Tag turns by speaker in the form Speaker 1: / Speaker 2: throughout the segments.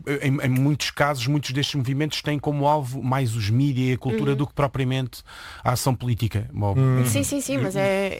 Speaker 1: em muitos casos, muitos destes movimentos têm como alvo mais os mídias e a cultura do que propriamente a ação política.
Speaker 2: Sim, mas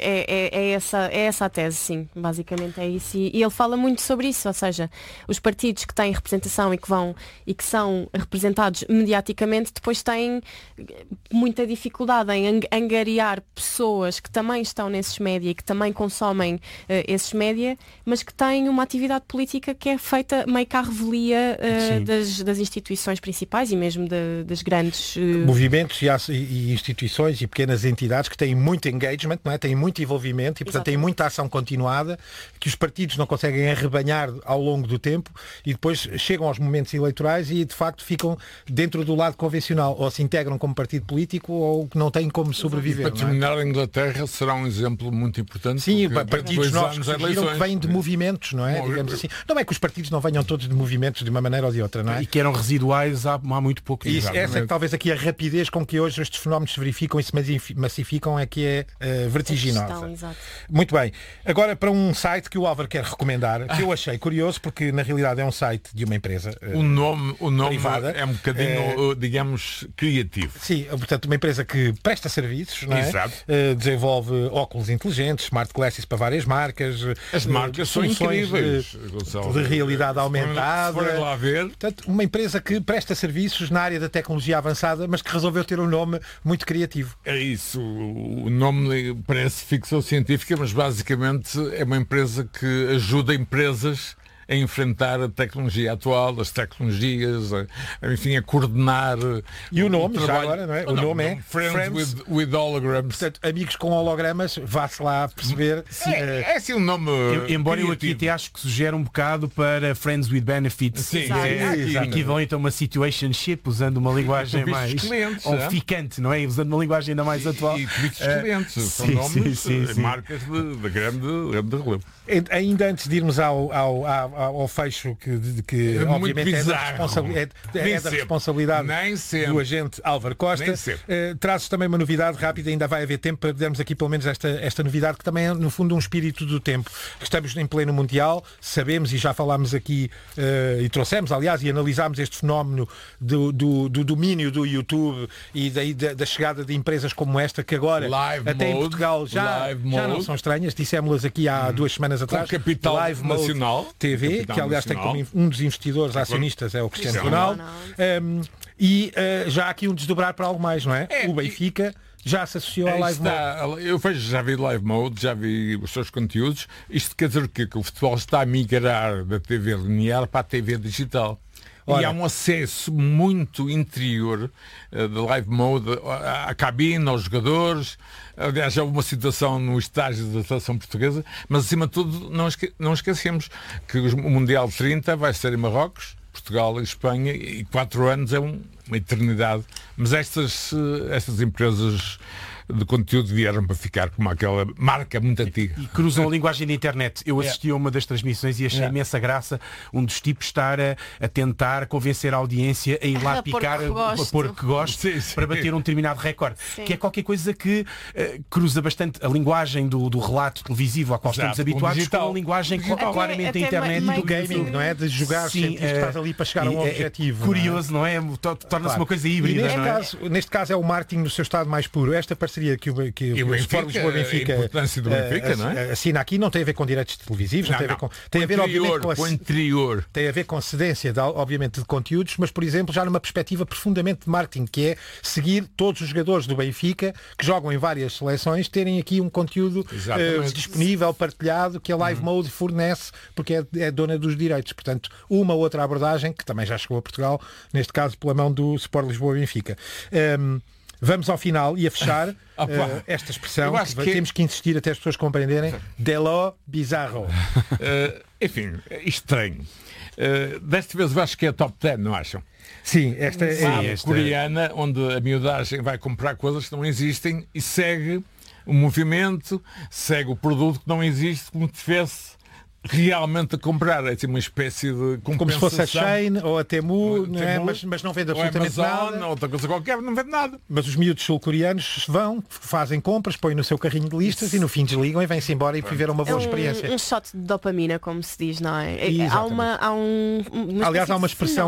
Speaker 2: é essa a tese, sim, basicamente é isso. E ele fala muito sobre isso, ou seja, os partidos que têm representação e que são representados mediaticamente depois têm muita dificuldade em angariar pessoas que também estão nesses média e que também consomem esses média, mas que têm uma atividade política que é feita meio que à revelia das instituições principais e mesmo das grandes
Speaker 3: movimentos e instituições e pequenas entidades que têm muito engagement, não é? Têm muito envolvimento e, portanto, têm muita ação continuada que os partidos não conseguem arrebanhar ao longo do tempo e depois chegam aos momentos eleitorais e, de facto, ficam dentro do lado convencional, ou se integram como partido político ou que não têm como sobreviver.
Speaker 4: Para terminar, a Inglaterra será um exemplo muito importante.
Speaker 3: Sim, partidos novos que surgiram que vêm de movimentos, não é? Digamos assim. Não é que os partidos não venham todos de movimentos de uma maneira ou de outra, não é?
Speaker 1: E que eram residuais há muito pouco tempo.
Speaker 3: Essa é que talvez aqui a rapidez com que hoje estes fenómenos se verificam e se massificam é que é vertiginosa. Muito bem. Agora para um site que o Álvaro quer recomendar, que eu achei curioso, porque na realidade é um site de uma empresa
Speaker 4: o nome
Speaker 3: privada.
Speaker 4: É um bocadinho, digamos, criativo.
Speaker 3: Sim, portanto, uma empresa que presta serviços, não é?
Speaker 4: Exato.
Speaker 3: Desenvolve óculos inteligentes, smart glasses para várias marcas.
Speaker 4: As marcas são incríveis.
Speaker 3: De realidade aumentada.
Speaker 4: Forem lá ver.
Speaker 3: Portanto, uma empresa que presta serviços na área da tecnologia avançada, mas que resolveu ter um nome muito criativo.
Speaker 4: É isso. O nome parece ficção científica, mas basicamente é uma empresa que ajuda empresas a enfrentar a tecnologia atual, as tecnologias, enfim, a coordenar.
Speaker 3: E o nome, já agora, não é? O nome é
Speaker 4: Friends with Holograms.
Speaker 3: Portanto, amigos com hologramas, vá-se lá perceber.
Speaker 4: É assim um nome.
Speaker 1: Embora eu aqui até acho que sugere um bocado para Friends with Benefits.
Speaker 4: Sim,
Speaker 1: equivalente a uma situationship, usando uma linguagem mais ficante, não é? Usando uma linguagem ainda mais atual.
Speaker 4: E clientes, são nomes, marcas de grande relevo.
Speaker 3: Ainda antes de irmos ao fecho que obviamente é da responsabilidade do agente Álvaro Costa, trazes também uma novidade rápida, ainda vai haver tempo para darmos aqui pelo menos esta novidade, que também é no fundo um espírito do tempo. Estamos em pleno Mundial, sabemos e já falámos aqui e trouxemos, aliás, e analisámos este fenómeno do domínio do YouTube e da chegada de empresas como esta, que agora até em Portugal já não são estranhas, dissemos-las aqui há 2 semanas atrás.
Speaker 4: Capital
Speaker 3: Live
Speaker 4: Nacional
Speaker 3: TV, que aliás tem como um dos investidores acionistas é o Cristiano Ronaldo. Já há aqui um desdobrar para algo mais, não é? O Benfica já se associou ao Live Mode.
Speaker 4: Eu já vi Live Mode, já vi os seus conteúdos. Isto quer dizer que o futebol está a migrar da TV linear para a TV digital. E há um acesso muito interior de Live Mode à cabine, aos jogadores. Aliás, há uma situação no estágio da seleção portuguesa, mas acima de tudo não esquecemos que o Mundial de 30 vai ser em Marrocos, Portugal e Espanha, e 4 anos é uma eternidade. Mas estas empresas de conteúdo vieram para ficar como aquela marca muito antiga.
Speaker 1: E cruzam a linguagem da internet. Eu assisti a uma das transmissões e achei imensa graça um dos tipos estar a tentar convencer a audiência a ir lá picar a pôr que gosto para bater um determinado recorde. Que é qualquer coisa que cruza bastante a linguagem do relato televisivo a qual estamos habituados com a linguagem claramente da internet
Speaker 3: e do gaming, não é? De jogar sempre que estás ali para chegar a um objetivo.
Speaker 1: Curioso, não é? Torna-se uma coisa híbrida.
Speaker 3: Neste caso é o marketing no seu estado mais puro. Esta parceria que o Sport Lisboa Benfica,
Speaker 4: a importância do Benfica, não é?
Speaker 3: Assina aqui, não tem a ver com direitos televisivos, tem a ver obviamente com
Speaker 4: o interior.
Speaker 3: Tem a ver com cedência obviamente de conteúdos, mas por exemplo já numa perspectiva profundamente de marketing, que é seguir todos os jogadores do Benfica que jogam em várias seleções, terem aqui um conteúdo disponível, partilhado, que a Live Mode fornece, porque é dona dos direitos. Portanto, uma outra abordagem que também já chegou a Portugal, neste caso pela mão do Sport Lisboa Benfica. Vamos ao final e a fechar esta expressão, temos que insistir até as pessoas compreenderem, Delo Bizarro.
Speaker 4: Enfim, estranho. Desta vez eu acho que é top 10, não acham?
Speaker 3: Sim, esta é
Speaker 4: coreana, onde a miudagem vai comprar coisas que não existem e segue o movimento, segue o produto que não existe, como se tivesse realmente a comprar. É assim uma espécie de compensação.
Speaker 3: Como se fosse a Shein ou a Temu, não é? Mas não vende absolutamente
Speaker 4: Amazon,
Speaker 3: nada.
Speaker 4: Ou outra coisa qualquer, não vende nada.
Speaker 3: Mas os miúdos sul-coreanos vão, fazem compras, põem no seu carrinho de listas e no fim desligam e vêm-se embora e viveram uma boa experiência.
Speaker 2: Um shot de dopamina, como se diz, não é?
Speaker 3: Aliás, há uma expressão